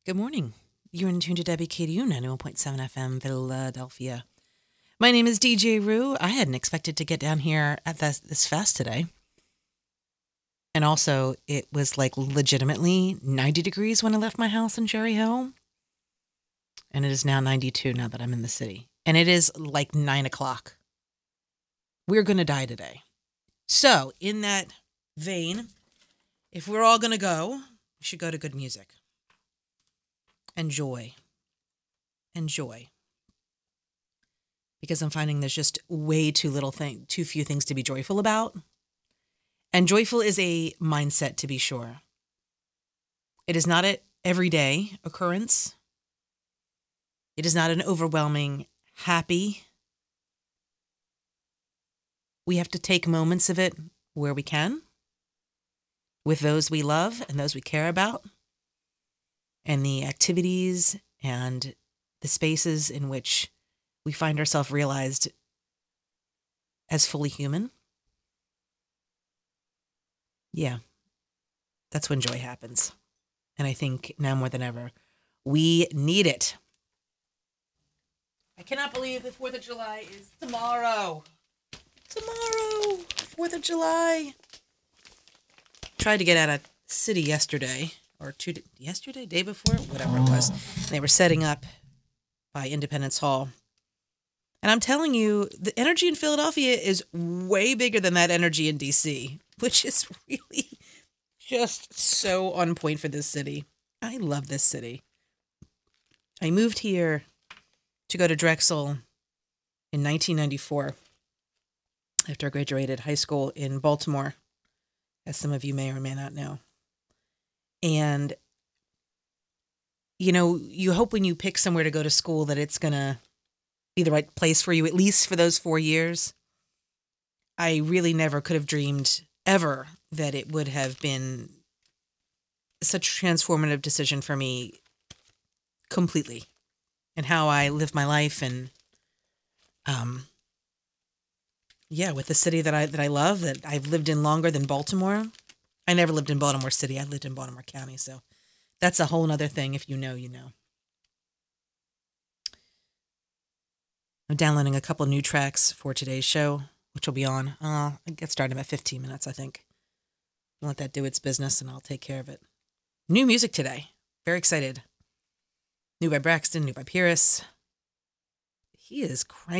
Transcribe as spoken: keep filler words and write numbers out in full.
Good morning. You're in tune to W K D U ninety-one point seven F M, Philadelphia. My name is D J Rue. I hadn't expected to get down here at this, this fest today. And also, it was like legitimately ninety degrees when I left my house in Cherry Hill. And it is now ninety-two now that I'm in the city. And it is like nine o'clock. We're going to die today. So, in that vein, if we're all going to go, we should go to good music. And joy. And joy. Because I'm finding there's just way too little thing, too few things to be joyful about. And joyful is a mindset, to be sure. It is not an everyday occurrence. It is not an overwhelming happy. We have to take moments of it where we can, with those we love and those we care about, and the activities and the spaces in which we find ourselves realized as fully human. Yeah, that's when joy happens. And I think now more than ever, we need it. I cannot believe the fourth of July is tomorrow. Tomorrow, fourth of July. Tried to get out of city yesterday, or two, yesterday, day before, whatever it was. And they were setting up by Independence Hall. And I'm telling you, the energy in Philadelphia is way bigger than that energy in D C, which is really just so on point for this city. I love this city. I moved here to go to Drexel in nineteen ninety-four after I graduated high school in Baltimore, as some of you may or may not know. And, you know, you hope when you pick somewhere to go to school that it's going to be the right place for you, at least for those four years. I really never could have dreamed ever that it would have been such a transformative decision for me completely, and how I live my life, and um yeah, with the city that I that I love, that I've lived in longer than Baltimore. I never lived in Baltimore City. I lived in Baltimore County, so that's a whole nother thing. If you know, you know. I'm downloading a couple new tracks for today's show, which will be on. Uh, I get started in about fifteen minutes, I think. I'll let that do its business, and I'll take care of it. New music today. Very excited. New by Braxton, new by Pierce. He is cranky.